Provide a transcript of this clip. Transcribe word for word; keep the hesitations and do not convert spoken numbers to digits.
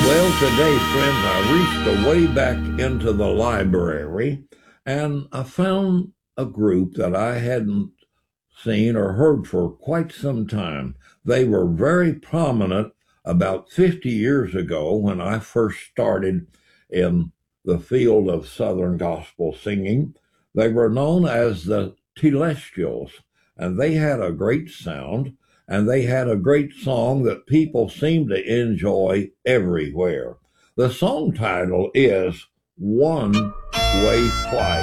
Well, today, friends, I reached way back into the library and I found a group that I hadn't seen or heard for quite some time. They were very prominent about fifty years ago when I first started in the field of Southern gospel singing. They were known as the Telestials, and they had a great sound and they had a great song that people seemed to enjoy everywhere. The song title is One Way Flight.